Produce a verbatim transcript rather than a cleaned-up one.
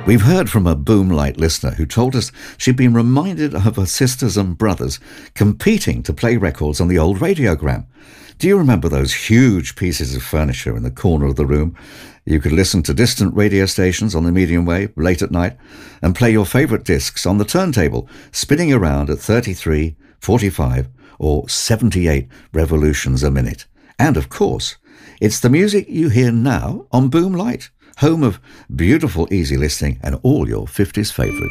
We've heard from a Boomlight listener who told us she'd been reminded of her sisters and brothers competing to play records on the old radiogram. Do you remember those huge pieces of furniture in the corner of the room? You could listen to distant radio stations on the medium wave late at night and play your favourite discs on the turntable, spinning around at thirty-three, forty-five or seventy-eight revolutions a minute. And of course, it's the music you hear now on Boomlight, home of beautiful easy listening and all your fifties favourites.